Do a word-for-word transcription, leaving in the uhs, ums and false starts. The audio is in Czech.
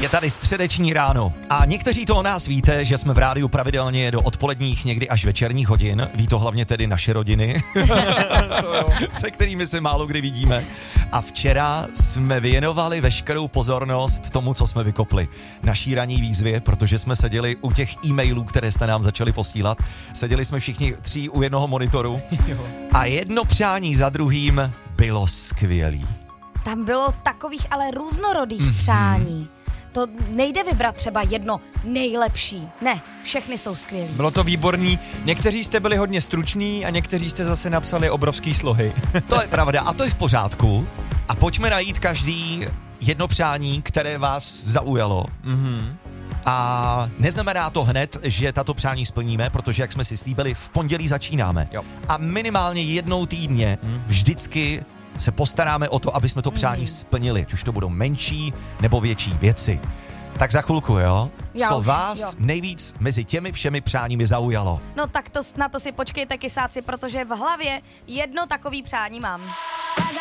Je tady středeční ráno a někteří to o nás víte, že jsme v rádiu pravidelně do odpoledních, někdy až večerních hodin. Ví to hlavně tedy naše rodiny, se kterými se málo kdy vidíme. A včera jsme věnovali veškerou pozornost tomu, co jsme vykopli. Naší ranní výzvě, protože jsme seděli u těch e-mailů, které jste nám začali posílat. Seděli jsme všichni tří u jednoho monitoru a jedno přání za druhým bylo skvělý. Tam bylo takových ale různorodých mm-hmm. přání. To nejde vybrat třeba jedno nejlepší. Ne, všechny jsou skvělý. Bylo to výborný. Někteří jste byli hodně struční a někteří jste zase napsali obrovský slohy. To je pravda a to je v pořádku. A pojďme najít každý jedno přání, které vás zaujalo. Mhm. A neznamená to hned, že tato přání splníme, protože jak jsme si slíbili, v pondělí začínáme. Jo. A minimálně jednou týdně vždycky se postaráme o to, aby jsme to přání splnili, ať už to budou menší nebo větší věci. Tak za chvilku, jo? Já Co už, vás jo. nejvíc mezi těmi všemi přáními zaujalo? No tak to, na to si počkejte, kysáci, protože v hlavě jedno takový přání mám.